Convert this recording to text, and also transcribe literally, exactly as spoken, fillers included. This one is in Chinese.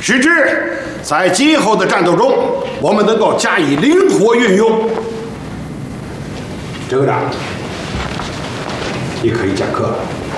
使之在今后的战斗中，我们能够加以灵活运用。这个长，你可以讲课了。